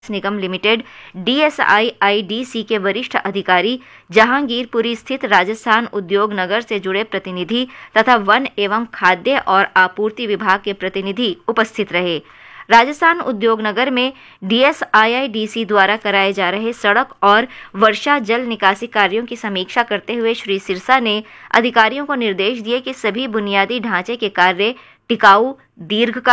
निगम limited DSIIDC के वरिष्ठ अधिकारी, जहांगीरपुरी स्थित राजस्थान उद्योग नगर से जुड़े प्रतिनिधि तथा वन एवं खाद्य और आपूर्ति विभाग के प्रतिनिधि उपस्थित रहे। राजस्थान उद्योग नगर में DSIIDC द्वारा कराए जा रहे सड़क और वर्षा जल निकासी कार्यों की समीक्षा करते हुए श्री सिरसा ने अधिकारियों को निर्देश दिए कि सभी बुनियादी ढांचे के कार्य टिकाऊ, दीर्घकालिक